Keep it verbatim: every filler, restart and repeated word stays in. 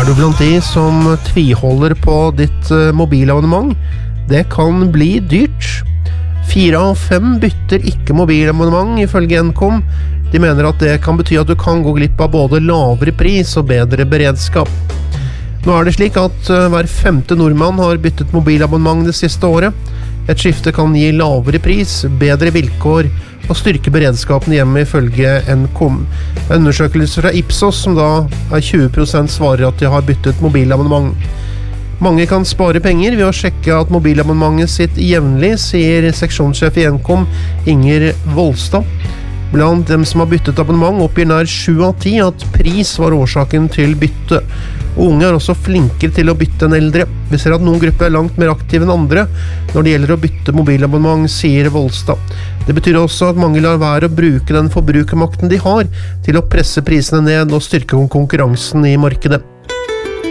Er du blant de som tviholder på ditt mobilabonnement? Det kan bli dyrt. Fire av fem bytter ikke mobilabonnement ifølge Nkom. De mener at det kan bety at du kan gå glipp av både lavere pris og bedre beredskap. Nå er det slik at hver femte nordmann har byttet mobilabonnement det siste året. Et skifte kan gi lavere pris, bedre vilkår og styrke beredskapen hjemme ifølge Nkom. En undersøkelse fra Ipsos som da er tjue prosent svarer at de har byttet mobilabonnement. Mange kan spare penger ved å sjekke at mobilabonnementet sitt jevnlig, sier seksjonssjef i Nkom Inger Volstad. Blant dem som har byttet abonnement oppgir nær sju av ti at pris var årsaken til bytte. Og unge er også flinkere til å bytte enn eldre. Vi ser at noen grupper er langt mer aktive enn andre når det gjelder å bytte mobilabonnement, sier Volstad. Det betyr også at mange lar være å bruke den forbrukermakten de har til å presse prisene ned og styrke konkurransen i markedet.